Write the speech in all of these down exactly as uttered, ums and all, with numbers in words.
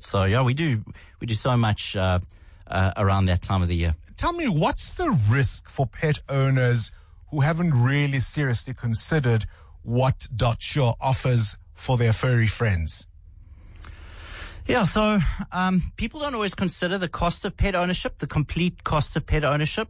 it. So yeah, we do we do so much uh, uh, around that time of the year. Tell me, what's the risk for pet owners who haven't really seriously considered what Dot Sure offers for their furry friends? Yeah, so um, people don't always consider the cost of pet ownership, the complete cost of pet ownership.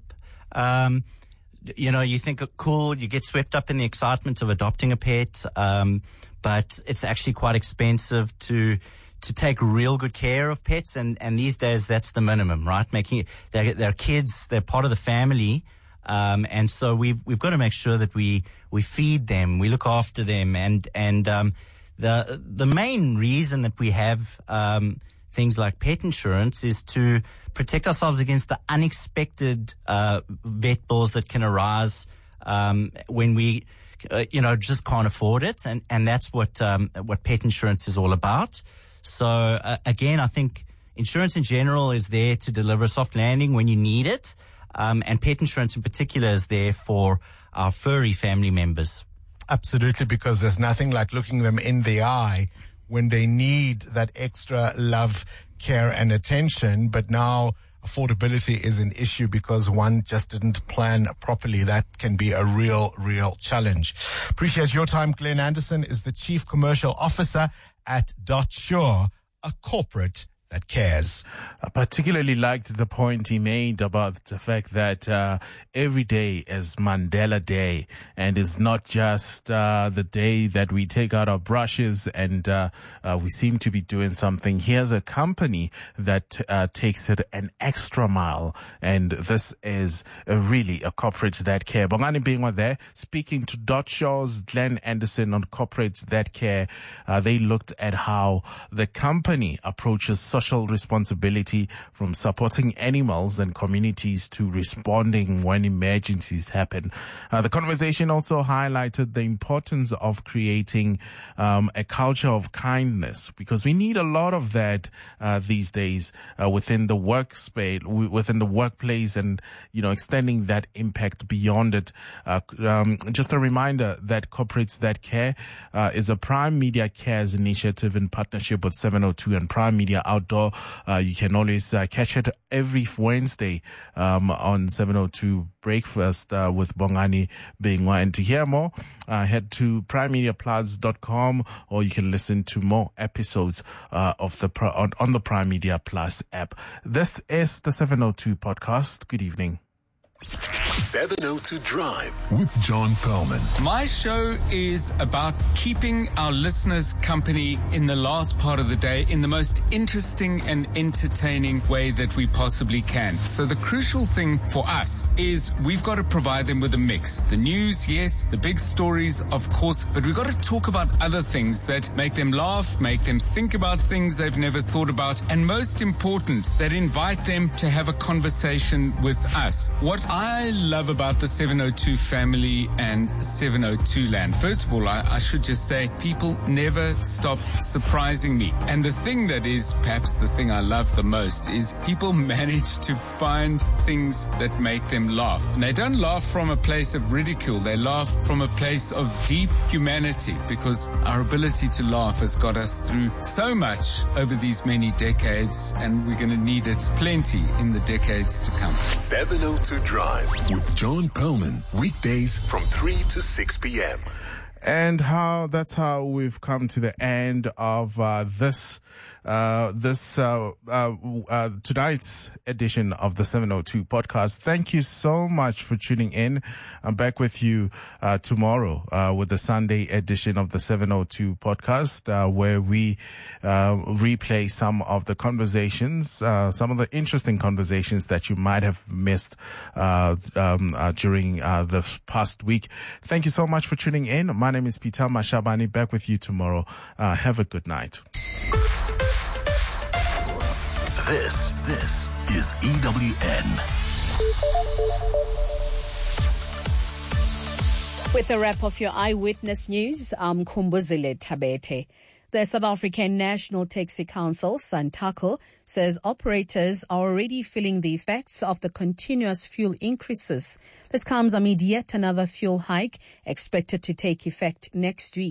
Um, you know, you think, cool, you get swept up in the excitement of adopting a pet, um, but it's actually quite expensive to to take real good care of pets, and, and these days that's the minimum, right? Making it, they're, they're kids, they're part of the family, um, and so we've we've got to make sure that we we feed them, we look after them, and and um, the the main reason that we have um, things like pet insurance is to protect ourselves against the unexpected uh, vet bills that can arise um, when we, uh, you know, just can't afford it, and and that's what um, what pet insurance is all about. So uh, again, I think insurance in general is there to deliver a soft landing when you need it, um, and pet insurance in particular is there for our furry family members. Absolutely, because there's nothing like looking them in the eye when they need that extra love, care, and attention. But now affordability is an issue because one just didn't plan properly. That can be a real, real challenge. Appreciate your time. Glenn Anderson is the Chief Commercial Officer at Dot Sure, a corporate that cares. I particularly liked the point he made about the fact that uh, every day is Mandela Day, and it's not just uh, the day that we take out our brushes and uh, uh, we seem to be doing something. Here's a company that uh, takes it an extra mile, and this is uh, really a corporate that care. Bongani Bingwa there, speaking to Dot Sure's Glenn Anderson on corporates that care. Uh, they looked at how the company approaches social Social responsibility, from supporting animals and communities to responding when emergencies happen. Uh, the conversation also highlighted the importance of creating um, a culture of kindness, because we need a lot of that uh, these days uh, within the workspace, within the workplace, and you know, extending that impact beyond it. Uh, um, just a reminder that Corporates That Care uh, is a Prime Media Cares initiative in partnership with seven oh two and Prime Media Outdoor. Uh, you can always uh, catch it every Wednesday um, on seven oh two Breakfast uh, with Bongani Bingwa. And to hear more, uh, head to prime media plus dot com, or you can listen to more episodes uh, of the on, on the Prime Media Plus app. This is the seven oh two podcast. Good evening. seven oh two Drive with John Perlman. My show is about keeping our listeners company in the last part of the day in the most interesting and entertaining way that we possibly can. So the crucial thing for us is we've got to provide them with a mix. The news, yes, the big stories, of course, but we've got to talk about other things that make them laugh, make them think about things they've never thought about, and most important, that invite them to have a conversation with us. What I love about the seven oh two family and seven oh two land. First of all, I, I should just say people never stop surprising me. And the thing that is perhaps the thing I love the most is people manage to find things that make them laugh. And they don't laugh from a place of ridicule. They laugh from a place of deep humanity, because our ability to laugh has got us through so much over these many decades, and we're going to need it plenty in the decades to come. seven oh two Drive with John Perlman, weekdays from three to six p.m. And how that's how we've come to the end of uh, this uh, this uh, uh, uh, tonight's edition of the seven oh two podcast. Thank you so much for tuning in. I'm back with you uh, tomorrow uh, with the Sunday edition of the seven oh two podcast, uh, where we uh, replay some of the conversations, uh, some of the interesting conversations that you might have missed uh, um, uh, during uh, the past week. Thank you so much for tuning in. My name is Peter Mashabani. Back with you tomorrow. Uh, have a good night. This, this is E W N. With a wrap of your Eyewitness News, I'm Kumbuzile Tabete. The South African National Taxi Council, SANTACO, says operators are already feeling the effects of the continuous fuel increases. This comes amid yet another fuel hike expected to take effect next week.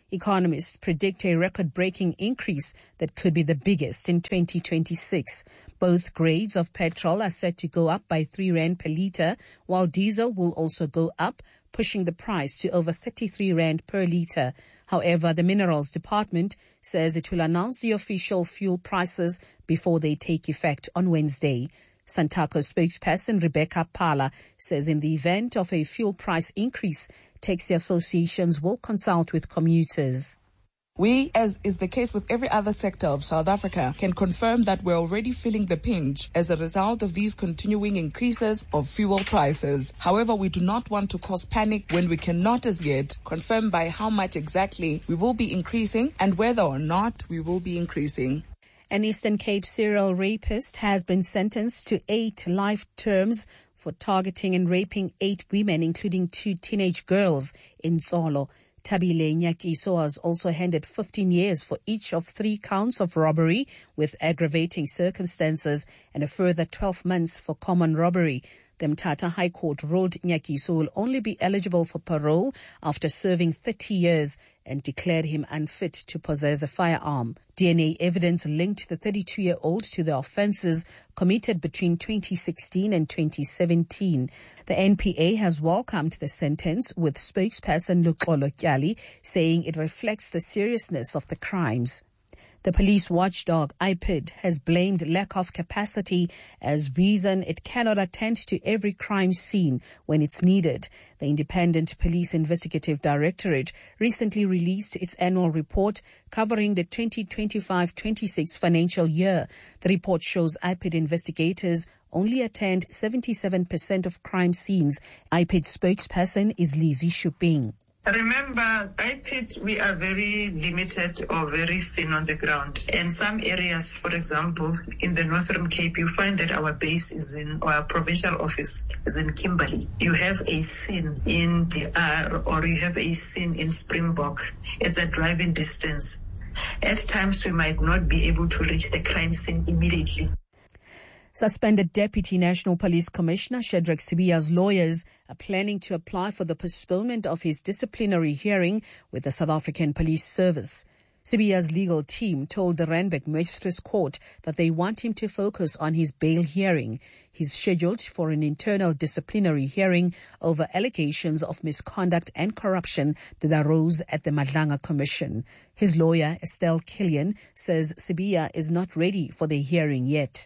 Economists predict a record-breaking increase that could be the biggest in twenty twenty-six. Both grades of petrol are set to go up by three rand per litre, while diesel will also go up, pushing the price to over thirty-three rand per litre. However, the Minerals Department says it will announce the official fuel prices before they take effect on Wednesday. Santaco spokesperson Rebecca Pala says in the event of a fuel price increase, taxi associations will consult with commuters. We, as is the case with every other sector of South Africa, can confirm that we're already feeling the pinch as a result of these continuing increases of fuel prices. However, we do not want to cause panic when we cannot as yet confirm by how much exactly we will be increasing and whether or not we will be increasing. An Eastern Cape serial rapist has been sentenced to eight life terms for targeting and raping eight women, including two teenage girls in Zolo. Tabile Nyakiso was also handed fifteen years for each of three counts of robbery with aggravating circumstances and a further twelve months for common robbery. The Mthatha High Court ruled Nyakiso will only be eligible for parole after serving thirty years and declared him unfit to possess a firearm. D N A evidence linked the thirty-two-year-old to the offences committed between twenty sixteen and twenty seventeen. The N P A has welcomed the sentence, with spokesperson Luxolo Kyali saying it reflects the seriousness of the crimes. The police watchdog I P I D has blamed lack of capacity as reason it cannot attend to every crime scene when it's needed. The Independent Police Investigative Directorate recently released its annual report covering the twenty twenty-five twenty-six financial year. The report shows I P I D investigators only attend seventy-seven percent of crime scenes. I P I D spokesperson is Lizzie Shuping. Remember, I P I D, we are very limited or very thin on the ground. And some areas, for example, in the Northern Cape, you find that our base is in, or our provincial office is in Kimberley. You have a scene in D R or you have a scene in Springbok. It's a driving distance. At times, we might not be able to reach the crime scene immediately. Suspended Deputy National Police Commissioner Shadrack Sibiya's lawyers are planning to apply for the postponement of his disciplinary hearing with the South African Police Service. Sibiya's legal team told the Randburg Magistrates Court that they want him to focus on his bail hearing. He's scheduled for an internal disciplinary hearing over allegations of misconduct and corruption that arose at the Madlanga Commission. His lawyer, Estelle Killian, says Sibiya is not ready for the hearing yet.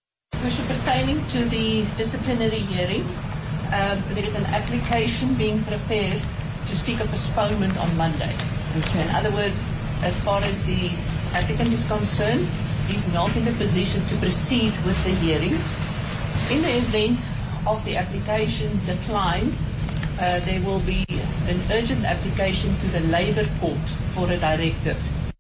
Pertaining to the disciplinary hearing, uh, there is an application being prepared to seek a postponement on Monday. Okay. In other words, as far as the applicant is concerned, he's not in a position to proceed with the hearing. In the event of the application declined, uh, there will be an urgent application to the Labour Court for a directive.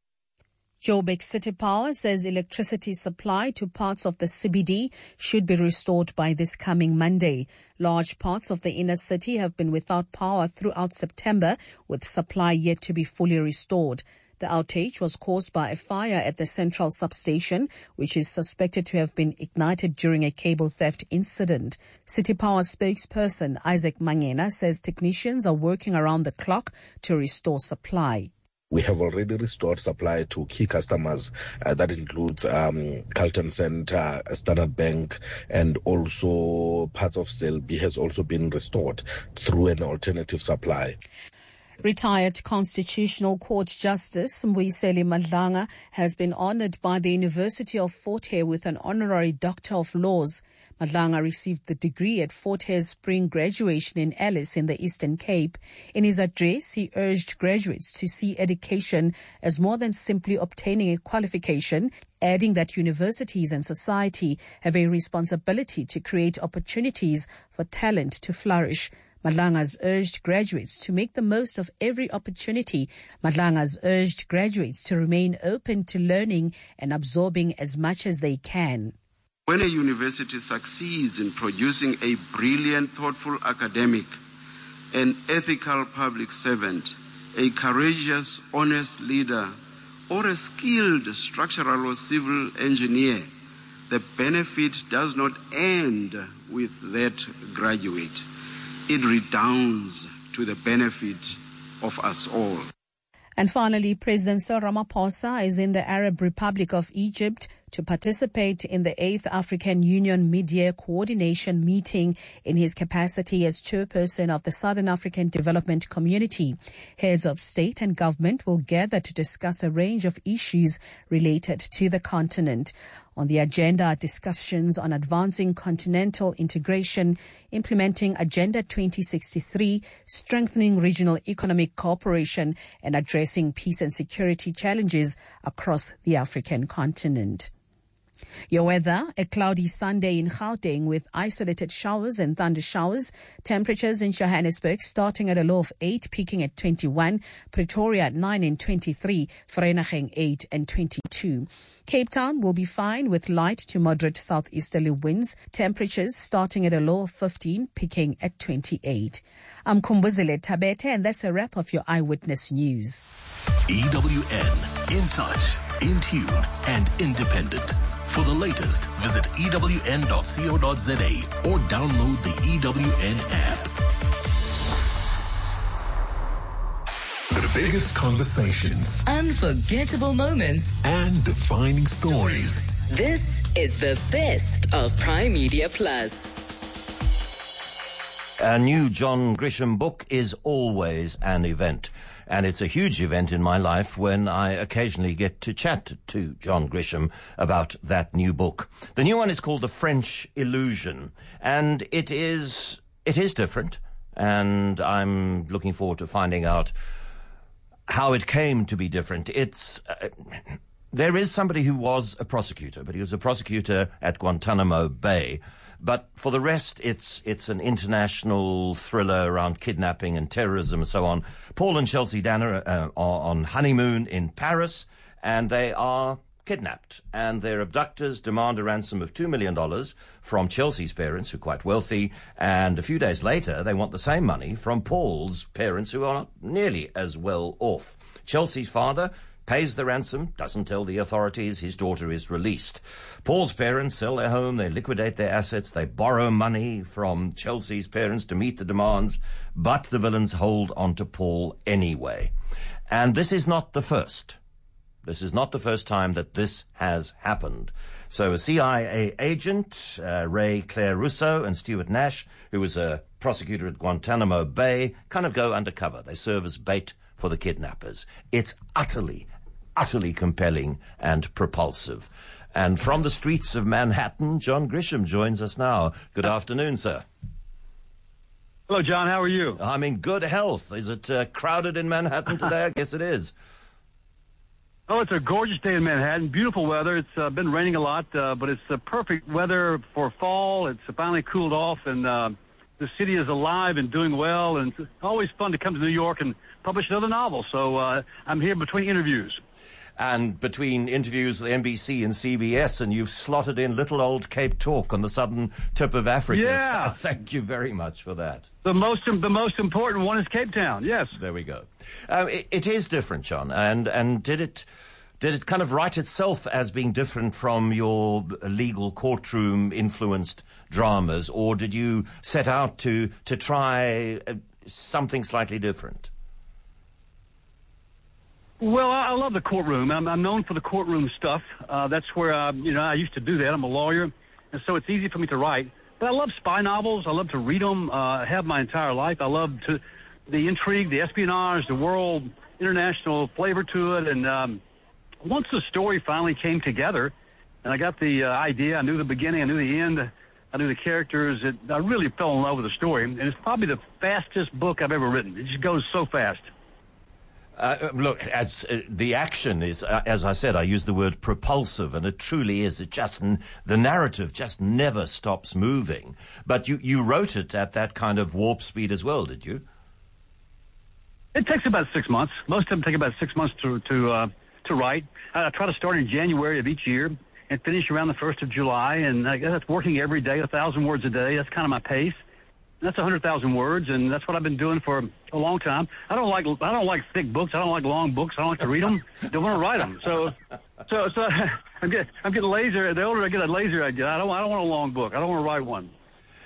Joburg City Power says electricity supply to parts of the C B D should be restored by this coming Monday. Large parts of the inner city have been without power throughout September, with supply yet to be fully restored. The outage was caused by a fire at the central substation, which is suspected to have been ignited during a cable theft incident. City Power spokesperson Isaac Mangena says technicians are working around the clock to restore supply. We have already restored supply to key customers. Uh, that includes um, Carlton Centre, Standard Bank, and also parts of Selby has also been restored through an alternative supply. Retired Constitutional Court Justice Mbuyiseli Madlanga has been honored by the University of Fort Hare with an honorary Doctor of Laws. Madlanga received the degree at Fort Hare's spring graduation in Alice in the Eastern Cape. In his address, he urged graduates to see education as more than simply obtaining a qualification, adding that universities and society have a responsibility to create opportunities for talent to flourish. Madlanga's urged graduates to make the most of every opportunity. Madlanga's urged graduates to remain open to learning and absorbing as much as they can. When a university succeeds in producing a brilliant, thoughtful academic, an ethical public servant, a courageous, honest leader, or a skilled structural or civil engineer, the benefit does not end with that graduate. It redounds to the benefit of us all. And finally, President Cyril Ramaphosa is in the Arab Republic of Egypt to participate in the eighth African Union Mid-Year Coordination Meeting in his capacity as chairperson of the Southern African Development Community. Heads of state and government will gather to discuss a range of issues related to the continent. On the agenda are discussions on advancing continental integration, implementing Agenda twenty sixty-three, strengthening regional economic cooperation, and addressing peace and security challenges across the African continent. Your weather, a cloudy Sunday in Gauteng with isolated showers and thunder showers. Temperatures in Johannesburg starting at a low of eight, peaking at twenty-one. Pretoria at nine and twenty-three. Vereeniging eight and twenty-two. Cape Town will be fine with light to moderate southeasterly winds. Temperatures starting at a low of fifteen, peaking at twenty-eight. I'm Kumbuzile Tabete, and that's a wrap of your Eyewitness News. E W N, in touch, in tune, and independent. For the latest, visit E W N dot co dot za or download the E W N app. The biggest conversations, unforgettable moments, and defining stories. This is the best of Prime Media Plus. A new John Grisham book is always an event. And it's a huge event in my life when I occasionally get to chat to John Grisham about that new book. The new one is called The French Illusion, and it is it is different, and I'm looking forward to finding out how it came to be different. It's uh, there is somebody who was a prosecutor, but he was a prosecutor at Guantanamo Bay. But for the rest, it's it's an international thriller around kidnapping and terrorism and so on. Paul and Chelsea Danner uh, are on honeymoon in Paris, and they are kidnapped. And their abductors demand a ransom of two million dollars from Chelsea's parents, who are quite wealthy. And a few days later, they want the same money from Paul's parents, who are not nearly as well off. Chelsea's father pays the ransom, doesn't tell the authorities, his daughter is released. Paul's parents sell their home, they liquidate their assets, they borrow money from Chelsea's parents to meet the demands, but the villains hold on to Paul anyway. And this is not the first. This is not the first time that this has happened. So a C I A agent, uh, Ray Claire Russo and Stuart Nash, who was a prosecutor at Guantanamo Bay, kind of go undercover. They serve as bait for the kidnappers. It's utterly utterly compelling and propulsive. And from the streets of Manhattan, John Grisham joins us now. Good afternoon, sir. Hello, John. How are you? I'm in good health. Is it uh, crowded in Manhattan today? I guess it is. Oh, it's a gorgeous day in Manhattan. Beautiful weather. It's uh, been raining a lot, uh, but it's the perfect weather for fall. It's finally cooled off, and uh, the city is alive and doing well. And it's always fun to come to New York and publish another novel. So uh, I'm here between interviews. And between interviews with N B C and C B S, and you've slotted in little old Cape Talk on the southern tip of Africa. Yeah. So thank you very much for that. The most the most important one is Cape Town, yes. There we go. Um, it, it is different, John. And, and did it did it kind of write itself as being different from your legal courtroom-influenced dramas, or did you set out to, to try uh, something slightly different? Well, I, I love the courtroom. I'm, I'm known for the courtroom stuff. Uh, that's where, I, you know, I used to do that. I'm a lawyer, and so it's easy for me to write. But I love spy novels. I love to read them. Uh, I have my entire life. I love to, the intrigue, the espionage, the world, international flavor to it. And um, once the story finally came together, and I got the uh, idea, I knew the beginning, I knew the end, I knew the characters, it, I really fell in love with the story. And it's probably the fastest book I've ever written. It just goes so fast. Uh, look, as uh, the action is, uh, as I said, I use the word propulsive, and it truly is. It just, the narrative just never stops moving. But you, you wrote it at that kind of warp speed as well, did you? It takes about six months. Most of them take about six months to to uh, to write. I, I try to start in January of each year and finish around the first of July, and I guess that's working every day, a thousand words a day. That's kind of my pace. That's one hundred thousand words, and that's what I've been doing for a long time. I don't like I don't like thick books. I don't like long books. I don't like to read them. I don't want to write them. So, so, so I'm getting I'm getting lazier. The older I get, the lazier I get. I don't I don't want a long book. I don't want to write one.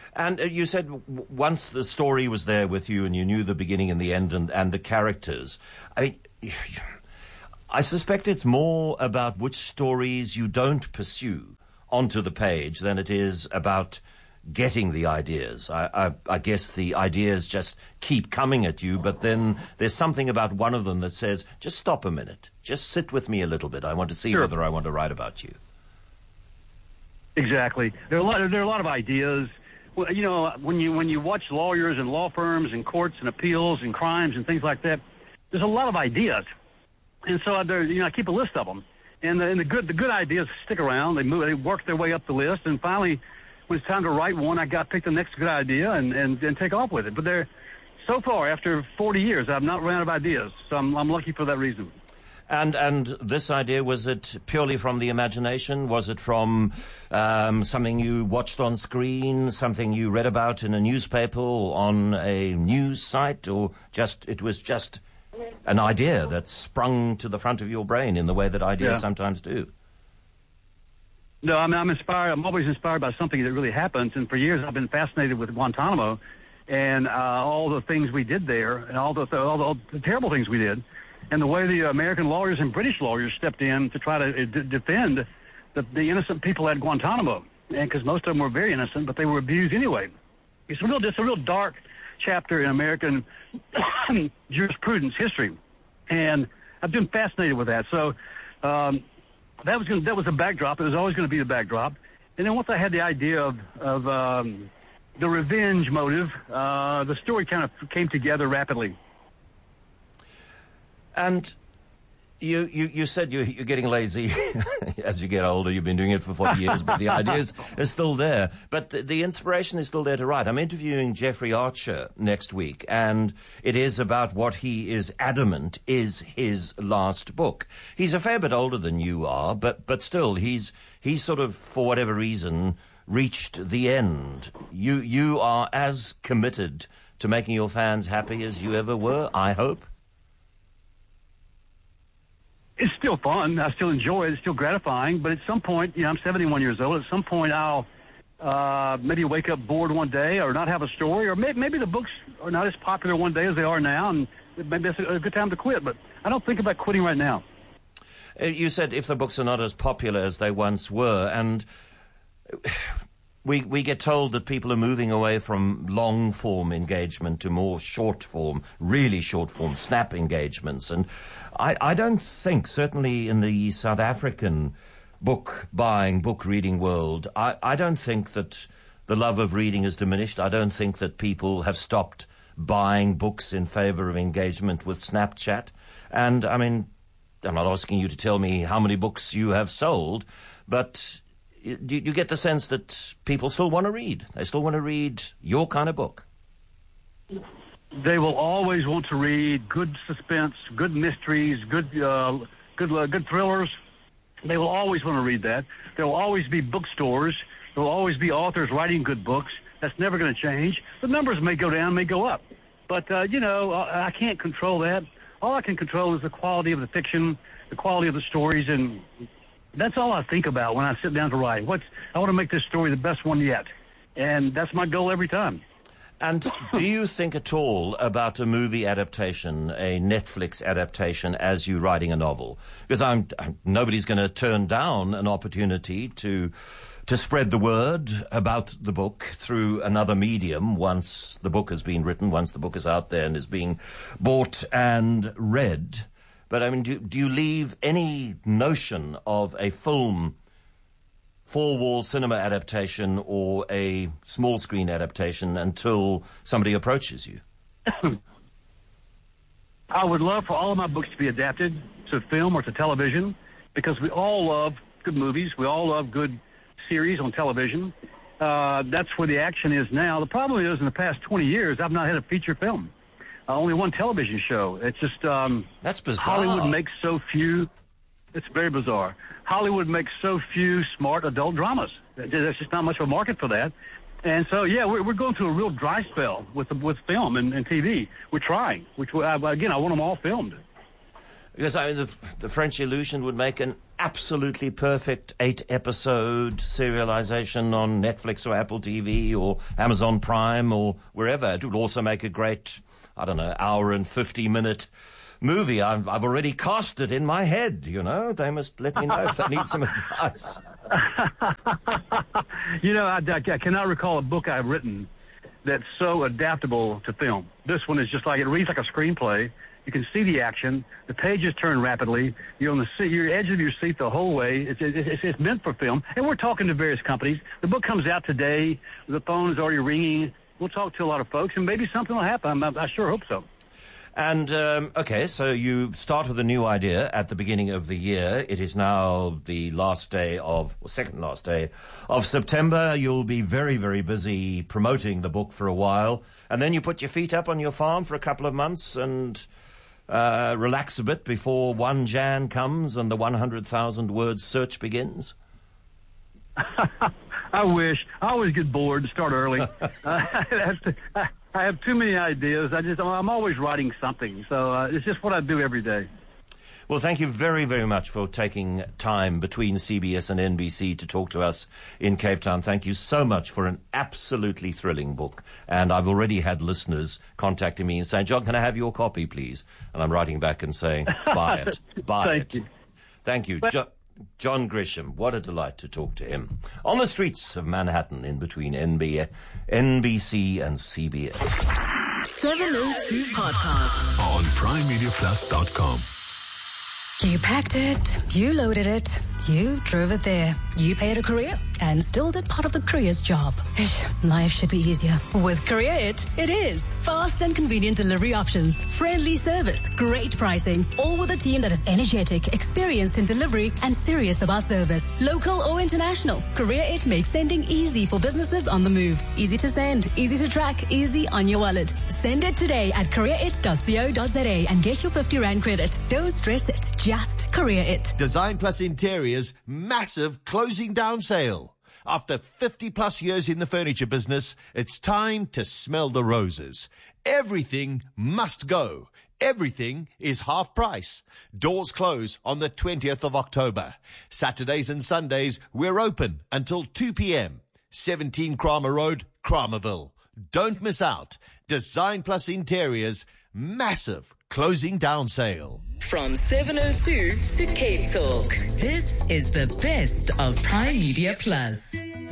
And uh, you said w- once the story was there with you and you knew the beginning and the end and, and the characters, I mean, I suspect it's more about which stories you don't pursue onto the page than it is about getting the ideas. I, I, I guess the ideas just keep coming at you, but then there's something about one of them that says, just stop a minute. Just sit with me a little bit. I want to see Sure. whether I want to write about you. Exactly. There are a lot. There are a lot of ideas. Well, you know, when you when you watch lawyers and law firms and courts and appeals and crimes and things like that, there's a lot of ideas, and so there, you know, I keep a list of them. And the, and the good the good ideas stick around. They move. They work their way up the list, and finally, when it's time to write one, I got pick the next good idea and, and, and take off with it. But there, so far after forty years, I've not run out of ideas. So I'm I'm lucky for that reason. And and this idea, was it purely from the imagination? Was it from um, something you watched on screen, something you read about in a newspaper or on a news site, or just it was just an idea that sprung to the front of your brain in the way that ideas Yeah. sometimes do? No, I mean, I'm inspired. I'm always inspired by something that really happens. And for years, I've been fascinated with Guantanamo and uh, all the things we did there and all the, all the, all the terrible things we did. And the way the American lawyers and British lawyers stepped in to try to uh, d- defend the, the innocent people at Guantanamo, and because most of them were very innocent, but they were abused anyway. It's a real, it's a real dark chapter in American jurisprudence history, and I've been fascinated with that. So um, that was gonna, that was the backdrop. It was always going to be the backdrop. And then once I had the idea of of um, the revenge motive, uh, the story kind of came together rapidly. And you, you, you said you, you're getting lazy as you get older. You've been doing it for forty years, but the ideas are still there. But the, the inspiration is still there to write. I'm interviewing Jeffrey Archer next week, and it is about what he is adamant is his last book. He's a fair bit older than you are, but, but still, he's, he's sort of, for whatever reason, reached the end. You, you are as committed to making your fans happy as you ever were, I hope. It's still fun. I still enjoy it. It's still gratifying. But at some point, you know, I'm seventy-one years old. At some point, I'll uh, maybe wake up bored one day or not have a story, or may- maybe the books are not as popular one day as they are now, and maybe that's a good time to quit. But I don't think about quitting right now. Uh, you said if the books are not as popular as they once were, and we we get told that people are moving away from long-form engagement to more short-form, really short-form, snap engagements. And I, I don't think, certainly in the South African book-buying, book-reading world, I, I don't think that the love of reading has diminished. I don't think that people have stopped buying books in favor of engagement with Snapchat. And, I mean, I'm not asking you to tell me how many books you have sold, but you, you get the sense that people still want to read. They still want to read your kind of book. They will always want to read good suspense, good mysteries, good uh, good uh, good thrillers. They will always want to read that. There will always be bookstores. There will always be authors writing good books. That's never going to change. The numbers may go down, may go up. But, uh, you know, I, I can't control that. All I can control is the quality of the fiction, the quality of the stories, and that's all I think about when I sit down to write. What's I want to make this story the best one yet. And that's my goal every time. And do you think at all about a movie adaptation, a Netflix adaptation, as you writing a novel? Because I'm, nobody's going to turn down an opportunity to to spread the word about the book through another medium once the book has been written, once the book is out there and is being bought and read. But, I mean, do, do you leave any notion of a film four-wall cinema adaptation or a small-screen adaptation until somebody approaches you? I would love for all of my books to be adapted to film or to television, because we all love good movies. We all love good series on television. Uh, that's where the action is now. The problem is, in the past twenty years, I've not had a feature film. Uh, only one television show. It's just... Um, That's bizarre. Hollywood makes so few... It's very bizarre. Hollywood makes so few smart adult dramas. There's just not much of a market for that. And so, yeah, we're, we're going through a real dry spell with with film and, and T V. We're trying. Which, again, I want them all filmed. Because, I mean, the, the French Illusion would make an absolutely perfect eight-episode serialization on Netflix or Apple T V or Amazon Prime or wherever. It would also make a great, I don't know, hour and fifty-minute movie. I've, I've already cast it in my head, you know. They must let me know if they need some advice. You know, I, I, I cannot recall a book I've written that's so adaptable to film. This one is just like, it reads like a screenplay. You can see the action. The pages turn rapidly. You're on the seat, you're edge of your seat the whole way. It's, it's, it's meant for film. And we're talking to various companies. The book comes out today. The phone is already ringing. We'll talk to a lot of folks, and maybe something will happen. I, I sure hope so. And, um, okay, so you start with a new idea at the beginning of the year. It is now the last day of, or second last day of September. You'll be very, very busy promoting the book for a while. And then you put your feet up on your farm for a couple of months and uh, relax a bit before one Jan comes and the one hundred thousand words search begins. I wish. I always get bored and start early. uh, I, have to, I, I have too many ideas. I just, I'm always writing something. So uh, it's just what I do every day. Well, thank you very, very much for taking time between C B S and N B C to talk to us in Cape Town. Thank you so much for an absolutely thrilling book. And I've already had listeners contacting me and saying, John, can I have your copy, please? And I'm writing back and saying, buy it, buy Thank it. You. Thank you. Jo- John Grisham, what a delight to talk to him. On the streets of Manhattan in between N B A, N B C and C B S. seven oh two Podcast. On prime media plus dot com. You packed it, you loaded it, you drove it there, you paid a courier and still did part of the courier's job. Life should be easier. With Courier It, it is. Fast and convenient delivery options, friendly service, great pricing, all with a team that is energetic, experienced in delivery, and serious about service. Local or international, Courier It makes sending easy for businesses on the move. Easy to send, easy to track, easy on your wallet. Send it today at courier it dot co dot za and get your fifty rand credit. Don't stress it, just Courier It. Design Plus Interiors massive closing down sale. After fifty plus years in the furniture business, it's time to smell the roses. Everything must go. Everything is half price. Doors close on the twentieth of October. Saturdays and Sundays, we're open until two p.m. seventeen Kramer Road, Kramerville. Don't miss out. Design Plus Interiors, massive closing down sale. From seven oh two to Cape Talk, this is the best of Prime Media Plus.